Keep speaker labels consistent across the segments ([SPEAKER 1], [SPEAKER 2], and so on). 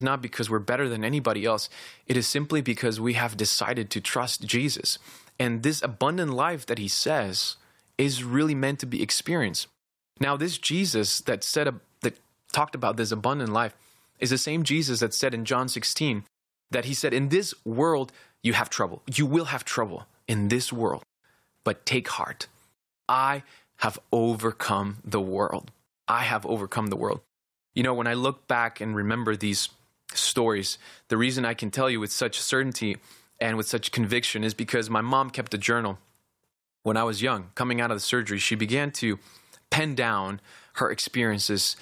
[SPEAKER 1] not because we're better than anybody else. It is simply because we have decided to trust Jesus. And this abundant life that he says is really meant to be experienced. Now, this Jesus that talked about this abundant life is the same Jesus that said in John 16 that he said, in this world, you have trouble. You will have trouble in this world, but take heart. I have overcome the world. I have overcome the world. You know, when I look back and remember these stories, the reason I can tell you with such certainty and with such conviction is because my mom kept a journal when I was young. Coming out of the surgery, she began to pen down her experiences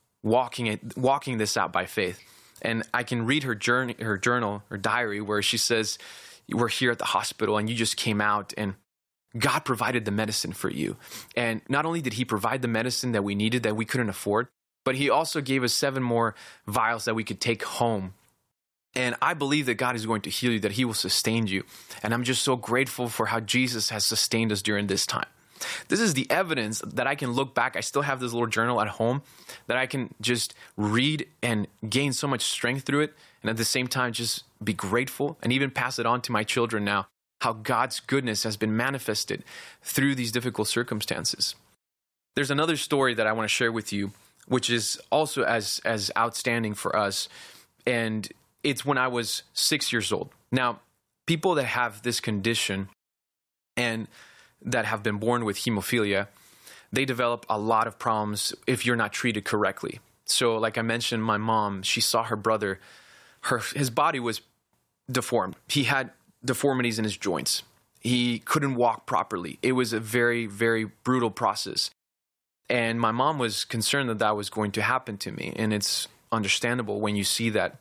[SPEAKER 1] walking this out by faith. And I can read her journal, her diary, where she says, we're here at the hospital and you just came out and God provided the medicine for you. And not only did he provide the medicine that we needed, that we couldn't afford, but he also gave us 7 more vials that we could take home. And I believe that God is going to heal you, that he will sustain you. And I'm just so grateful for how Jesus has sustained us during this time. This is the evidence that I can look back. I still have this little journal at home that I can just read and gain so much strength through it. And at the same time, just be grateful and even pass it on to my children now, how God's goodness has been manifested through these difficult circumstances. There's another story that I want to share with you, which is also as outstanding for us. And it's when I was 6 years old. Now, people that have this condition and that have been born with hemophilia, they develop a lot of problems if you're not treated correctly. So like I mentioned, my mom, she saw her brother, his body was deformed. He had deformities in his joints. He couldn't walk properly. It was a very, very brutal process. And my mom was concerned that that was going to happen to me. And it's understandable when you see that.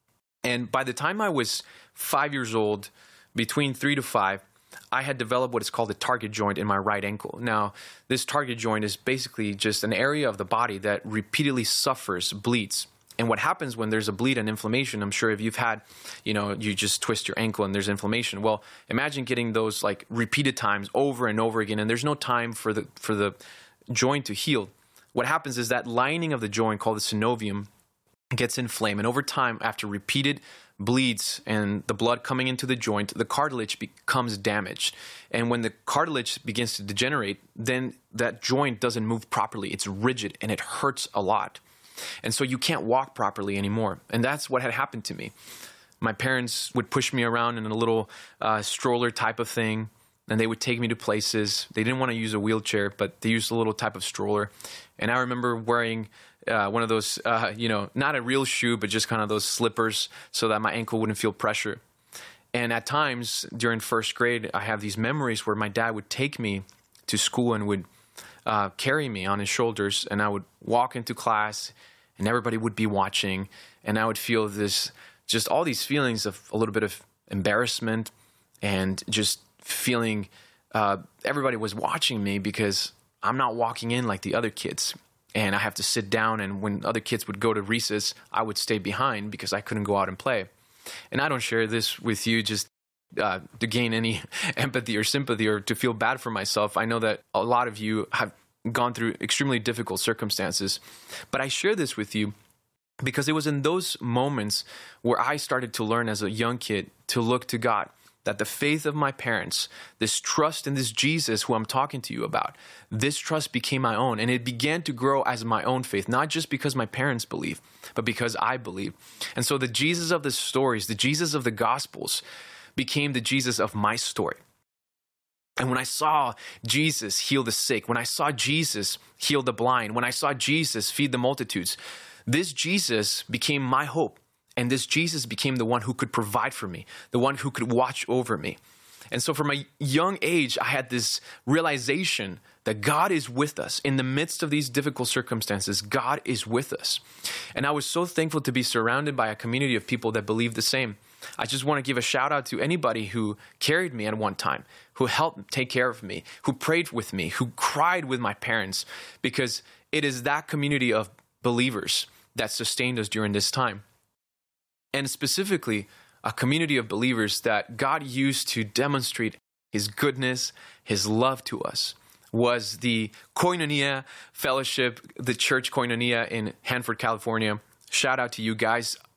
[SPEAKER 1] And by the time I was 5 years old, between 3 to 5, I had developed what is called a target joint in my right ankle. Now, this target joint is basically just an area of the body that repeatedly suffers, bleeds. And what happens when there's a bleed and inflammation, I'm sure if you've had, you just twist your ankle and there's inflammation. Well, imagine getting those like repeated times over and over again, and there's no time for the joint to heal. What happens is that lining of the joint called the synovium gets inflamed. And over time, after repeated bleeds and the blood coming into the joint, the cartilage becomes damaged. And when the cartilage begins to degenerate, then that joint doesn't move properly. It's rigid and it hurts a lot. And so you can't walk properly anymore. And that's what had happened to me. My parents would push me around in a little stroller type of thing, and they would take me to places. They didn't want to use a wheelchair, but they used a little type of stroller. And I remember wearing one of those, not a real shoe, but just kind of those slippers so that my ankle wouldn't feel pressure. And at times during first grade, I have these memories where my dad would take me to school and would carry me on his shoulders, and I would walk into class and everybody would be watching, and I would feel just all these feelings of a little bit of embarrassment and just feeling everybody was watching me because I'm not walking in like the other kids. And I have to sit down, and when other kids would go to recess, I would stay behind because I couldn't go out and play. And I don't share this with you just to gain any empathy or sympathy or to feel bad for myself. I know that a lot of you have gone through extremely difficult circumstances. But I share this with you because it was in those moments where I started to learn as a young kid to look to God. That the faith of my parents, this trust in this Jesus who I'm talking to you about, this trust became my own. And it began to grow as my own faith, not just because my parents believe, but because I believe. And so the Jesus of the stories, the Jesus of the Gospels, became the Jesus of my story. And when I saw Jesus heal the sick, when I saw Jesus heal the blind, when I saw Jesus feed the multitudes, this Jesus became my hope. And this Jesus became the one who could provide for me, the one who could watch over me. And so from a young age, I had this realization that God is with us. In the midst of these difficult circumstances, God is with us. And I was so thankful to be surrounded by a community of people that believe the same. I just want to give a shout out to anybody who carried me at one time, who helped take care of me, who prayed with me, who cried with my parents, because it is that community of believers that sustained us during this time. And specifically, a community of believers that God used to demonstrate his goodness, his love to us, was the Koinonia Fellowship, the church Koinonia in Hanford, California. Shout out to you guys.